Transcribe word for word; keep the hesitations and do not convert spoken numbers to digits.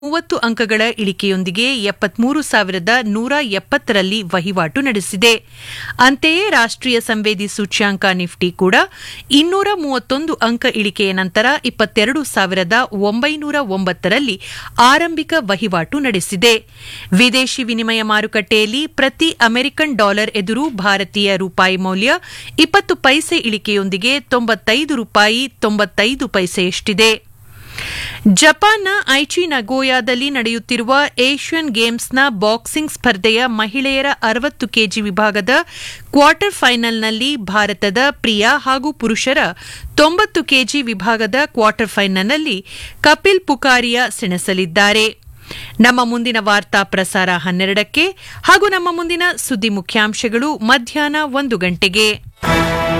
ಮೂವತ್ತು ಅಂಕಗಳ ಇಳಿಕೆಯೊಂದಿಗೆ ಎಪ್ಪತ್ಮೂರು ಸಾವಿರದ ನೂರ ಎಪ್ಪತ್ತರಲ್ಲಿ ವಹಿವಾಟು ನಡೆಸಿದೆ. ಅಂತೆಯೇ ರಾಷ್ಟ್ರೀಯ ಸಂವೇದಿ ಸೂಚ್ಯಾಂಕ ನಿಫ್ಟಿ ಕೂಡ ಇನ್ನೂರ ಮೂವತ್ತೊಂದು ಅಂಕ ಇಳಿಕೆಯ ನಂತರ ಇಪ್ಪತ್ತೆರಡು ಸಾವಿರದ ಒಂಬೈನೂರ ಒಂಬತ್ತರಲ್ಲಿ ಆರಂಭಿಕ ವಹಿವಾಟು ನಡೆಸಿದೆ. ವಿದೇಶಿ ವಿನಿಮಯ ಮಾರುಕಟ್ಟೆಯಲ್ಲಿ ಪ್ರತಿ ಅಮೆರಿಕನ್ ಡಾಲರ್ ಎದುರು ಭಾರತೀಯ ರೂಪಾಯಿ ಮೌಲ್ಯ ಇಪ್ಪತ್ತು ಪೈಸೆ ಇಳಿಕೆಯೊಂದಿಗೆ ತೊಂಬತ್ತೈದು ರೂಪಾಯಿ ತೊಂಬತ್ತೈದು ಪೈಸೆಯಷ್ಟಿದೆ. ಜಪಾನ್ನ ಐಚಿ ನಗೋಯಾದಲ್ಲಿ ನಡೆಯುತ್ತಿರುವ ಏಷ್ಯನ್ ಗೇಮ್ಸ್ನ ಬಾಕ್ಸಿಂಗ್ ಸ್ಪರ್ಧೆಯ ಮಹಿಳೆಯರ ಅರವತ್ತು ಕೆಜಿ ವಿಭಾಗದ ಕ್ವಾರ್ಟರ್ ಫೈನಲ್ನಲ್ಲಿ ಭಾರತದ ಪ್ರಿಯಾ ಹಾಗೂ ಪುರುಷರ ತೊಂಬತ್ತು ಕೆಜಿ ವಿಭಾಗದ ಕ್ವಾರ್ಟರ್ ಫೈನಲ್ನಲ್ಲಿ ಕಪಿಲ್ ಪುಕಾರಿಯಾ ಸೆಣಸಲಿದ್ದಾರೆ. ನಮ್ಮ ಮುಂದಿನ ವಾರ್ತಾ ಪ್ರಸಾರ ಹನ್ನೆರಡಕ್ಕೆ ಹಾಗೂ ನಮ್ಮ ಮುಂದಿನ ಸುದ್ದಿ ಮುಖ್ಯಾಂಶಗಳು ಮಧ್ಯಾಹ್ನ ಒಂದು ಗಂಟೆಗೆ.